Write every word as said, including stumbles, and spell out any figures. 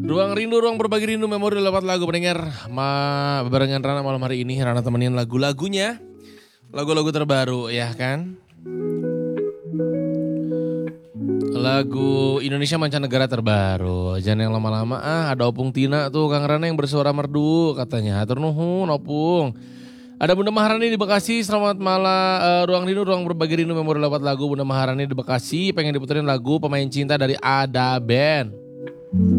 Ruang rindu, ruang berbagi rindu, memori lewat lagu pendengar. Ma barengan Rana malam hari ini, Rana temenin lagu-lagunya. Lagu-lagu terbaru ya kan. Lagu Indonesia mancanegara terbaru. Jangan yang lama-lama ah, ada Opung Tina tuh Kang Rana yang bersuara merdu katanya. Hatur nuhun Opung. Ada Bunda Maharani di Bekasi, selamat malam. Uh, ruang rindu, ruang berbagi rindu, memori lewat lagu. Bunda Maharani di Bekasi pengen diputerin lagu Pemain Cinta dari Ada Band.